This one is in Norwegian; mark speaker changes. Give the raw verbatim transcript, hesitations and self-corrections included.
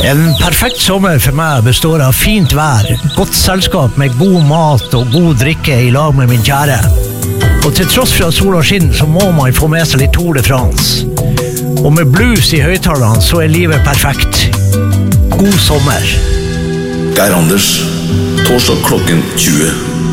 Speaker 1: En perfekt sommer for meg består av fint vær, godt selskap med god mat og god drikke i lag med min kjære. Og til tross for at sola skinner, så må man få med seg litt Tour de France. Og med blues i høyttalerne så er livet perfekt. God sommer.
Speaker 2: Geir Anders, torsdag klokken tjue.